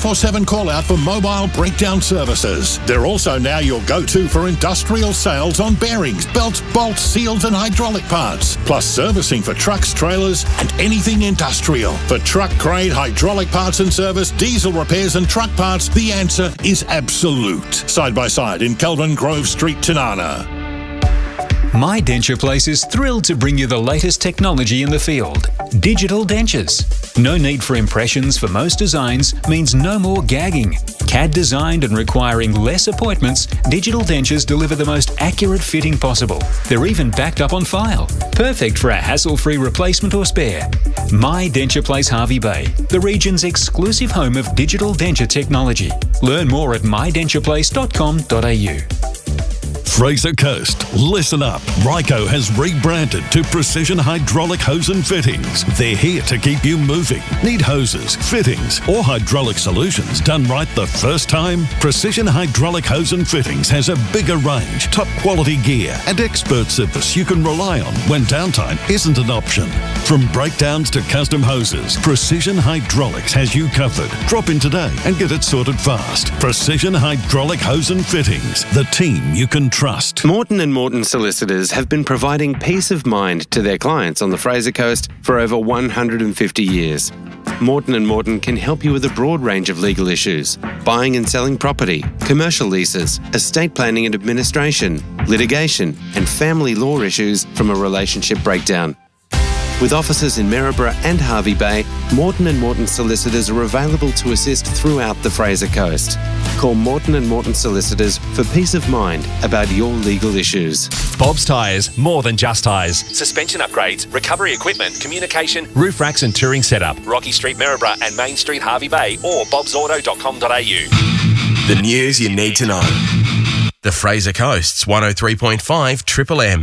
24/7 call out for mobile breakdown services. They're also now your go-to for industrial sales on bearings, belts, bolts, seals and hydraulic parts. Plus servicing for trucks, trailers and anything industrial. For truck-grade hydraulic parts and service, diesel repairs and truck parts, the answer is Absolute. Side by side in Kelvin Grove Street, Tanana. My Denture Place is thrilled to bring you the latest technology in the field. Digital dentures. No need for impressions for most designs means no more gagging. CAD designed and requiring less appointments, digital dentures deliver the most accurate fitting possible. They're even backed up on file. Perfect for a hassle-free replacement or spare. My Denture Place Hervey Bay, the region's exclusive home of digital denture technology. Learn more at mydentureplace.com.au. Fraser Coast, listen up. Ryco has rebranded to Precision Hydraulic Hose and Fittings. They're here to keep you moving. Need hoses, fittings, or hydraulic solutions done right the first time? Precision Hydraulic Hose and Fittings has a bigger range, top quality gear, and expert service you can rely on when downtime isn't an option. From breakdowns to custom hoses, Precision Hydraulics has you covered. Drop in today and get it sorted fast. Precision Hydraulic Hose and Fittings, the team you can trust. Morton & Morton solicitors have been providing peace of mind to their clients on the Fraser Coast for over 150 years. Morton & Morton can help you with a broad range of legal issues: buying and selling property, commercial leases, estate planning and administration, litigation, and family law issues from a relationship breakdown. With offices in Maryborough and Hervey Bay, Morton & Morton solicitors are available to assist throughout the Fraser Coast. Call Morton & Morton solicitors for peace of mind about your legal issues. Bob's Tyres, more than just tyres. Suspension upgrades, recovery equipment, communication, roof racks and touring setup. Rocky Street, Maryborough and Main Street, Hervey Bay, or bobsauto.com.au. The news you need to know. The Fraser Coast's 103.5 Triple M.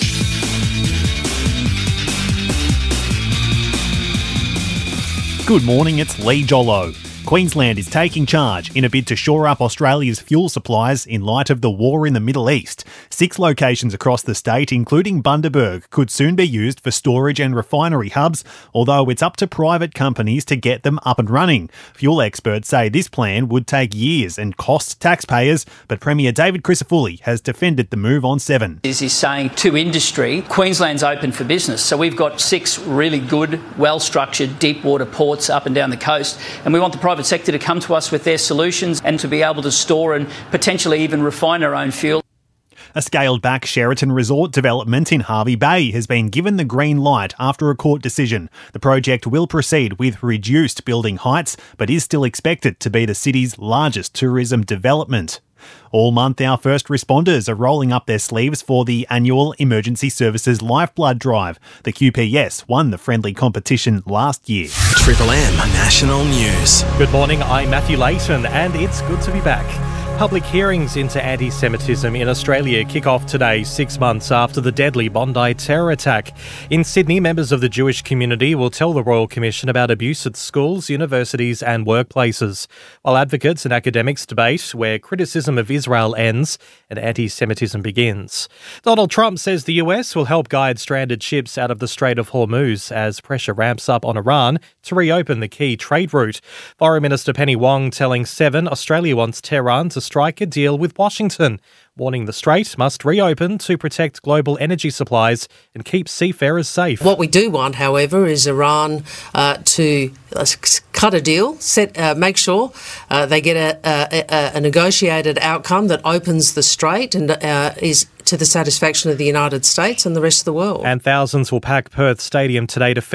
Good morning, it's Lee Jollo. Queensland is taking charge in a bid to shore up Australia's fuel supplies in light of the war in the Middle East. 6 locations across the state, including Bundaberg, could soon be used for storage and refinery hubs, although it's up to private companies to get them up and running. Fuel experts say this plan would take years and cost taxpayers, but Premier David Crisafulli has defended the move on 7. He's saying to industry, Queensland's open for business. So we've got 6 really good, well-structured, deep-water ports up and down the coast, and we want the private sector to come to us with their solutions and to be able to store and potentially even refine our own fuel. A scaled-back Sheraton resort development in Hervey Bay has been given the green light after a court decision. The project will proceed with reduced building heights, but is still expected to be the city's largest tourism development. All month, our first responders are rolling up their sleeves for the annual Emergency Services Lifeblood Drive. The QPS won the friendly competition last year. Triple M National News. Good morning, I'm Matthew Layton, and it's good to be back. Public hearings into anti-Semitism in Australia kick off today, 6 months after the deadly Bondi terror attack. In Sydney, members of the Jewish community will tell the Royal Commission about abuse at schools, universities and workplaces, while advocates and academics debate where criticism of Israel ends and anti-Semitism begins. Donald Trump says the US will help guide stranded ships out of the Strait of Hormuz as pressure ramps up on Iran to reopen the key trade route. Foreign Minister Penny Wong telling 7 Australia wants Tehran to strike a deal with Washington, warning the strait must reopen to protect global energy supplies and keep seafarers safe. What we do want, however, is Iran to cut a deal, make sure they get a negotiated outcome that opens the strait and is to the satisfaction of the United States and the rest of the world. And thousands will pack Perth Stadium today to